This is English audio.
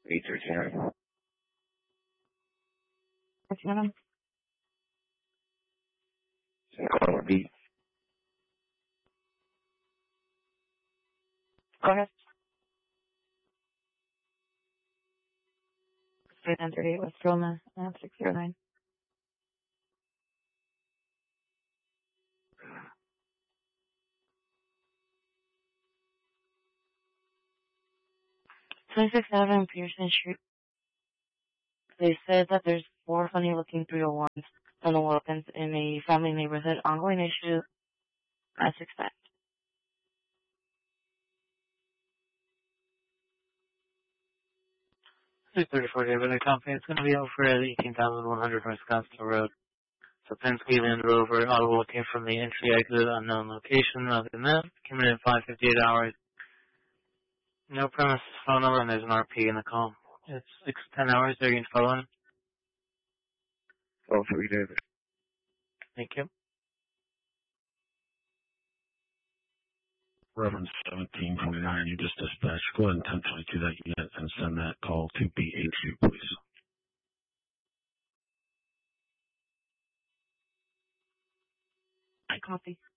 839. 13. Caller B. Go ahead. 338 West Roma, 609. #26 Pearson Street. They said that there's 4 funny-looking 301s on the weapons in a family neighborhood. Ongoing issue as expected. 634 David Company. It's going to be over at 18,100 West Scottsdale Road. So Penske Land Rover, auto came from the entry exit, unknown location. Other than that, came in at 5:58 hours. No premises phone number, and there's an RP in the call. It's 6:10 hours. They're going to follow in. 12-3 David. Thank you. Reverend 1729, you just dispatched. Go ahead and 1022 that unit and send that call to BH2, please. I copy.